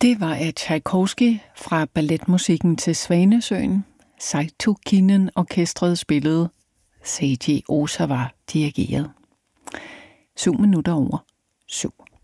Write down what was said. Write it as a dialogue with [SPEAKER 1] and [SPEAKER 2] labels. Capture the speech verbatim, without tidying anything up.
[SPEAKER 1] Det var af Tchaikovsky fra balletmusikken til Svanesøen. Seitukinen orkestret spillede, Seiji Ozawa dirigeret. Syv minutter over syv.